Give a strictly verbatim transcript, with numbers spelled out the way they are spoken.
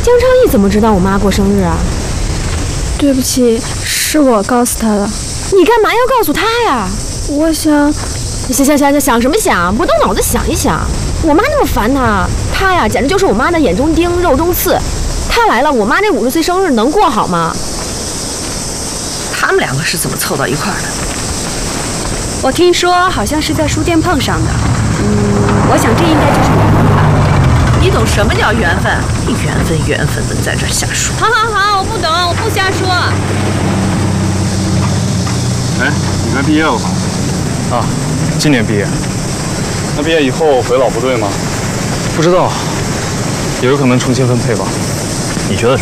江昌义怎么知道我妈过生日啊？ 对不起，是我告诉他的。 你干嘛要告诉他呀？ 我想， 想想想想想什么想？不动脑子想一想。我妈那么烦他，他呀简直就是我妈的眼中钉、肉中刺。他来了，我妈这五十岁生日能过好吗？ 他们两个是怎么凑到一块儿的？ 我听说好像是在书店碰上的。嗯，我想这应该就是缘分吧。 你懂什么叫缘分？缘分缘分的在这瞎说。 好好好，我不懂，我不瞎说。 哎，你快毕业了吧？ 啊，今年毕业。 那毕业以后回老部队吗？ 不知道，也有可能重新分配吧。你觉得呢？